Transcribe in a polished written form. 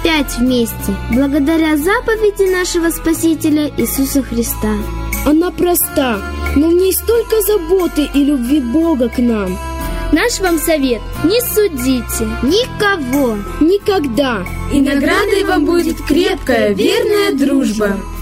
опять вместе, благодаря заповеди нашего Спасителя Иисуса Христа. Она проста, но в ней столько заботы и любви Бога к нам. Наш вам совет: не судите никого никогда, и наградой вам будет крепкая, верная дружба.